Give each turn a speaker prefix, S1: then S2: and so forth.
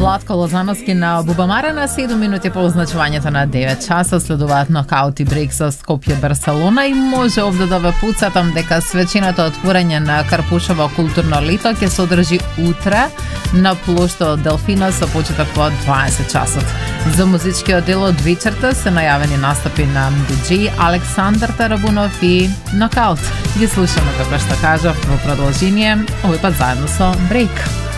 S1: Златко Лозановски на Бубамара на 7 минути по означувањето на 9 часа. Следуваат нокаут и брейк со Скопје Барселона и може овде да ве пуцатам дека свеченото отворање на Карпушово културно лето ќе се одржи утре на плоштот Делфина со почеток во 20 часот. За музичкиот дел од вечерта се најавени настапи на диџеј Александар Тарабунов и нокаут. Ги слушаме како што кажав во продолжение, овој пат заедно со брейк.